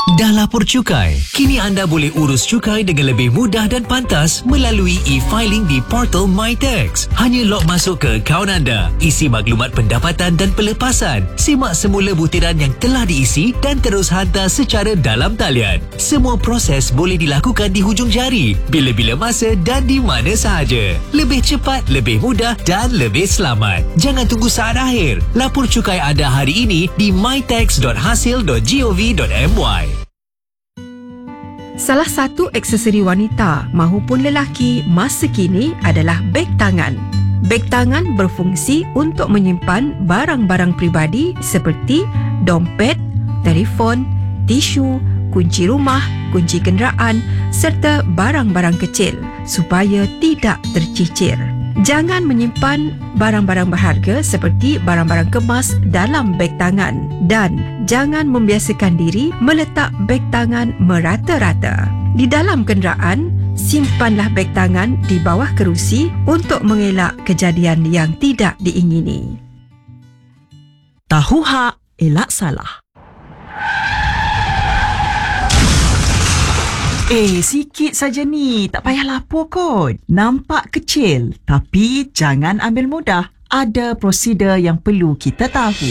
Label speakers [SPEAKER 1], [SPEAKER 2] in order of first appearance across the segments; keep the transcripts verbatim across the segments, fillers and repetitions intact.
[SPEAKER 1] Dah lapor cukai? Kini anda boleh urus cukai dengan lebih mudah dan pantas melalui e-filing di portal MyTax. Hanya log masuk ke akaun anda, isi maklumat pendapatan dan pelepasan, simak semula butiran yang telah diisi dan terus hantar secara dalam talian. Semua proses boleh dilakukan di hujung jari, bila-bila masa dan di mana sahaja. Lebih cepat, lebih mudah dan lebih selamat. Jangan tunggu saat akhir. Lapor cukai anda hari ini di mytax dot hasil dot gov dot my.
[SPEAKER 2] Salah satu aksesori wanita mahupun lelaki masa kini adalah beg tangan. Beg tangan berfungsi untuk menyimpan barang-barang peribadi seperti dompet, telefon, tisu, kunci rumah, kunci kenderaan serta barang-barang kecil supaya tidak tercicir. Jangan menyimpan barang-barang berharga seperti barang-barang kemas dalam beg tangan dan jangan membiasakan diri meletak beg tangan merata-rata. Di dalam kenderaan, simpanlah beg tangan di bawah kerusi untuk mengelak kejadian yang tidak diingini.
[SPEAKER 3] Tahu hak, elak salah. Eh, sikit saja ni. Tak payah lapor kot. Nampak kecil, tapi jangan ambil mudah. Ada prosedur yang perlu kita tahu.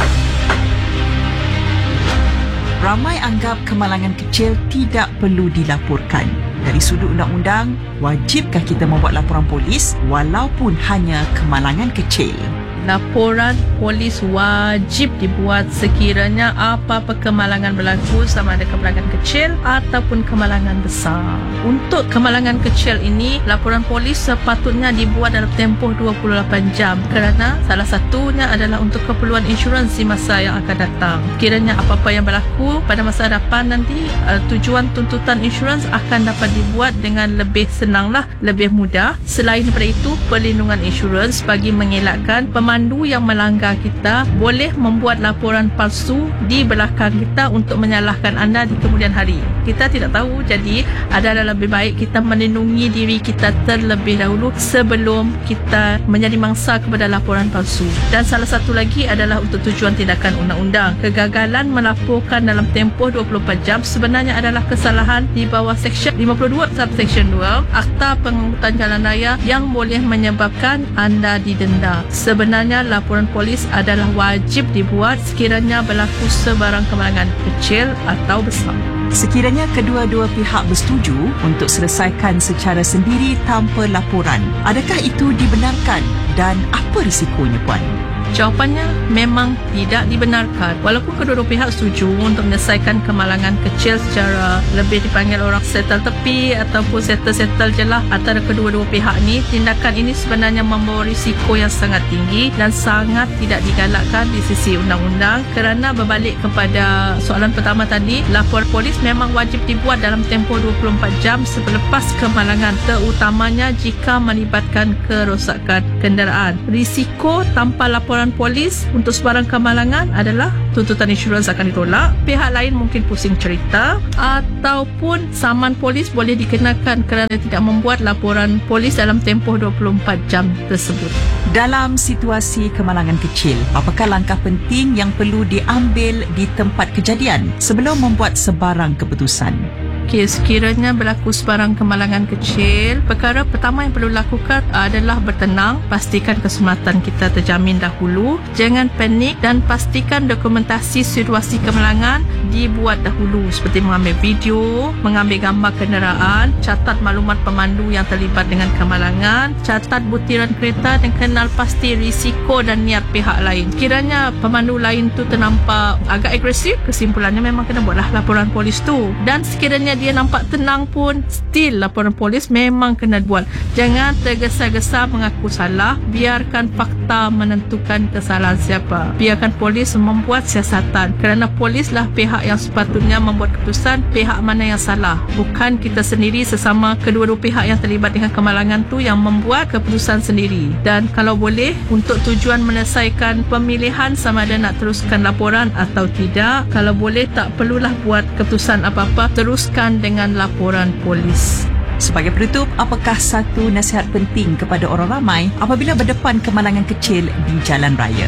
[SPEAKER 3] Ramai anggap kemalangan kecil tidak perlu dilaporkan. Dari sudut undang-undang, wajibkah kita membuat laporan polis walaupun hanya kemalangan kecil?
[SPEAKER 4] Laporan polis wajib dibuat sekiranya apa-apa kemalangan berlaku, sama ada kemalangan kecil ataupun kemalangan besar. Untuk kemalangan kecil ini, laporan polis sepatutnya dibuat dalam tempoh dua puluh lapan jam kerana salah satunya adalah untuk keperluan insurans di masa yang akan datang. Kiranya apa-apa yang berlaku pada masa hadapan nanti, uh, tujuan tuntutan insurans akan dapat dibuat dengan lebih senanglah, lebih mudah. Selain daripada itu, perlindungan insurans bagi mengelakkan pemandu yang melanggar kita boleh membuat laporan palsu di belakang kita untuk menyalahkan anda di kemudian hari. Kita tidak tahu, jadi adalah lebih baik kita melindungi diri kita terlebih dahulu sebelum kita menjadi mangsa kepada laporan palsu. Dan salah satu lagi adalah untuk tujuan tindakan undang-undang. Kegagalan melaporkan dalam tempoh dua puluh empat jam sebenarnya adalah kesalahan di bawah Seksyen lima puluh dua Subseksyen dua Akta Pengangkutan Jalan Raya yang boleh menyebabkan anda didenda. Sebenarnya laporan polis adalah wajib dibuat sekiranya berlaku sebarang kemalangan kecil atau besar.
[SPEAKER 3] Sekiranya kedua-dua pihak bersetuju untuk selesaikan secara sendiri tanpa laporan, adakah itu dibenarkan dan apa risikonya, Puan?
[SPEAKER 4] Jawapannya memang tidak dibenarkan. Walaupun kedua-dua pihak setuju untuk menyelesaikan kemalangan kecil secara lebih dipanggil orang settle tepi ataupun settle-settle je lah antara kedua-dua pihak ni, tindakan ini sebenarnya membawa risiko yang sangat tinggi dan sangat tidak digalakkan di sisi undang-undang kerana berbalik kepada soalan pertama tadi, lapor polis memang wajib dibuat dalam tempoh dua puluh empat jam selepas kemalangan, terutamanya jika melibatkan kerosakan kenderaan. Risiko tanpa laporan polis untuk sebarang kemalangan adalah tuntutan insurans akan ditolak, pihak lain mungkin pusing cerita, ataupun saman polis boleh dikenakan kerana tidak membuat laporan polis dalam tempoh dua puluh empat jam tersebut.
[SPEAKER 3] Dalam situasi kemalangan kecil, apakah langkah penting yang perlu diambil di tempat kejadian sebelum membuat sebarang keputusan?
[SPEAKER 4] Okey, sekiranya berlaku sebarang kemalangan kecil, perkara pertama yang perlu lakukan adalah bertenang, pastikan keselamatan kita terjamin dahulu, jangan panik dan pastikan dokumentasi situasi kemalangan dibuat dahulu seperti mengambil video, mengambil gambar kenderaan, catat maklumat pemandu yang terlibat dengan kemalangan, catat butiran kereta dan kenal pasti risiko dan niat pihak lain. Kiranya pemandu lain tu ternampak agak agresif, kesimpulannya memang kena buatlah laporan polis tu. Dan sekiranya dia nampak tenang pun, still laporan polis memang kena buat. Jangan tergesa-gesa mengaku salah, biarkan fakta menentukan kesalahan siapa. Biarkan polis membuat siasatan kerana polislah pihak yang sepatutnya membuat keputusan pihak mana yang salah, bukan kita sendiri sesama kedua-dua pihak yang terlibat dengan kemalangan tu yang membuat keputusan sendiri. Dan kalau boleh, untuk tujuan menyelesaikan pemilihan sama ada nak teruskan laporan atau tidak, kalau boleh tak perlulah buat keputusan apa-apa, teruskan dengan laporan polis.
[SPEAKER 3] Sebagai penutup, apakah satu nasihat penting kepada orang ramai apabila berdepan kemalangan kecil di jalan raya?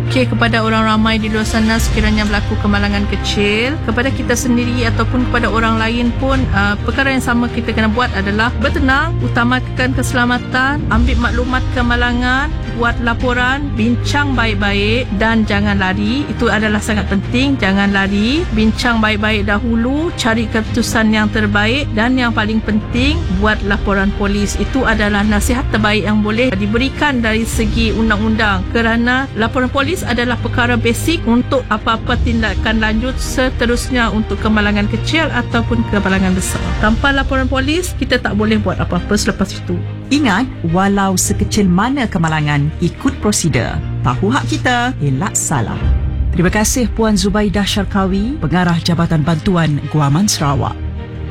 [SPEAKER 4] Okey, kepada orang ramai di luar sana sekiranya berlaku kemalangan kecil, kepada kita sendiri ataupun kepada orang lain pun, uh, perkara yang sama kita kena buat adalah bertenang, utamakan keselamatan, ambil maklumat kemalangan, buat laporan, bincang baik-baik dan jangan lari. Itu adalah sangat penting, jangan lari, bincang baik-baik dahulu, cari keputusan yang terbaik dan yang paling penting, buat laporan polis. Itu adalah nasihat terbaik yang boleh diberikan dari segi undang-undang, kerana laporan polis adalah perkara basic untuk apa-apa tindakan lanjut seterusnya untuk kemalangan kecil ataupun kemalangan besar. Tanpa laporan polis, kita tak boleh buat apa-apa selepas itu.
[SPEAKER 3] Ingat, walau sekecil mana kemalangan, ikut prosedur. Tahu hak kita, elak salah. Terima kasih Puan Zubaidah Syarkawi, Pengarah Jabatan Bantuan Guaman Sarawak.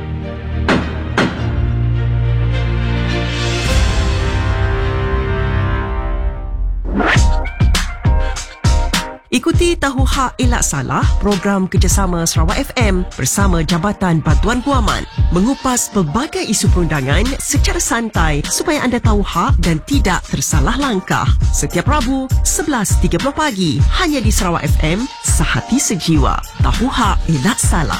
[SPEAKER 3] Ikuti Tahu Hak Elak Salah, program kerjasama Sarawak F M bersama Jabatan Bantuan Guaman, mengupas pelbagai isu perundangan secara santai supaya anda tahu hak dan tidak tersalah langkah. Setiap Rabu, sebelas tiga puluh pagi, hanya di Sarawak F M, sehati sejiwa. Tahu Hak Elak Salah.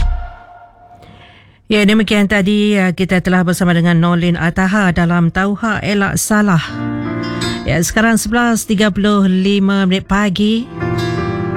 [SPEAKER 5] Ya, demikian tadi kita telah bersama dengan Nolin Ataha dalam Tahu Hak Elak Salah. Ya, sekarang sebelas tiga puluh lima minit pagi.